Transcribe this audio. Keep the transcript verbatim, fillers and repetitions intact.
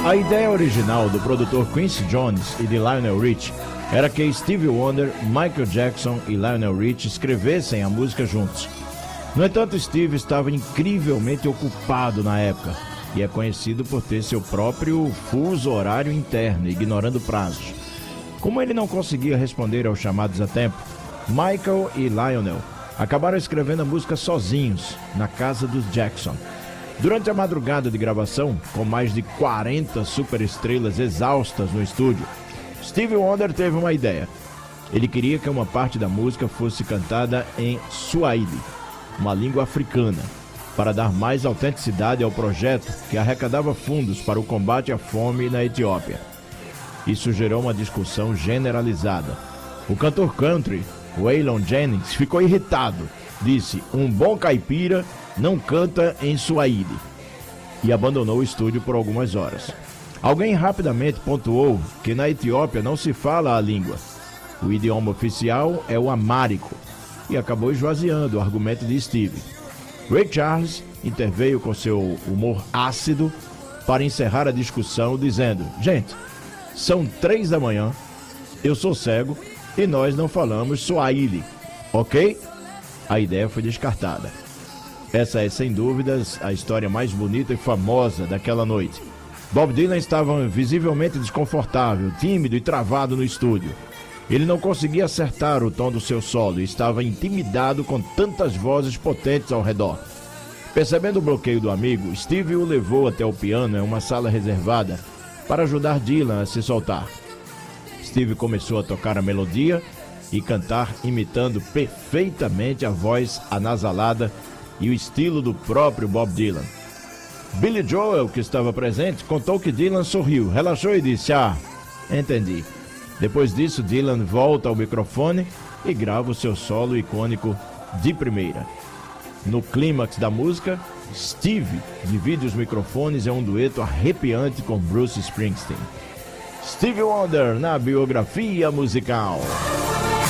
A ideia original do produtor Quincy Jones e de Lionel Richie era que Stevie Wonder, Michael Jackson e Lionel Richie escrevessem a música juntos. No entanto, Steve estava incrivelmente ocupado na época e é conhecido por ter seu próprio fuso horário interno, ignorando prazos. Como ele não conseguia responder aos chamados a tempo, Michael e Lionel acabaram escrevendo a música sozinhos, na casa dos Jackson. Durante a madrugada de gravação, com mais de quarenta superestrelas exaustas no estúdio, Stevie Wonder teve uma ideia. Ele queria que uma parte da música fosse cantada em Swahili, uma língua africana, para dar mais autenticidade ao projeto que arrecadava fundos para o combate à fome na Etiópia. Isso gerou uma discussão generalizada. O cantor country, Waylon Jennings, ficou irritado. Disse: um bom caipira não canta em Swahili, e abandonou o estúdio por algumas horas. Alguém rapidamente pontuou que na Etiópia não se fala a língua. O idioma oficial é o amárico, e acabou esvaziando o argumento de Steve. Ray Charles interveio com seu humor ácido para encerrar a discussão, dizendo: gente, são três da manhã, eu sou cego e nós não falamos Swahili, ok? A ideia foi descartada. Essa é, sem dúvidas, a história mais bonita e famosa daquela noite. Bob Dylan estava visivelmente desconfortável, tímido e travado no estúdio. Ele não conseguia acertar o tom do seu solo e estava intimidado com tantas vozes potentes ao redor. Percebendo o bloqueio do amigo, Steve o levou até o piano em uma sala reservada para ajudar Dylan a se soltar. Steve começou a tocar a melodia e cantar imitando perfeitamente a voz anasalada e o estilo do próprio Bob Dylan. Billy Joel, que estava presente, contou que Dylan sorriu, relaxou e disse: ah, entendi. Depois disso, Dylan volta ao microfone e grava o seu solo icônico de primeira. No clímax da música, Steve divide os microfones em um dueto arrepiante com Bruce Springsteen. Stevie Wonder na biografia musical.